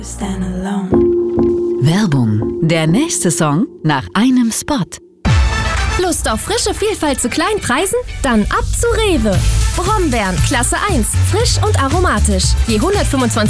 Stand alone. Werbung. Der nächste Song nach einem Spot. Lust auf frische Vielfalt zu kleinen Preisen? Dann ab zu Rewe. Brombeeren Klasse 1. Frisch und aromatisch. Je 125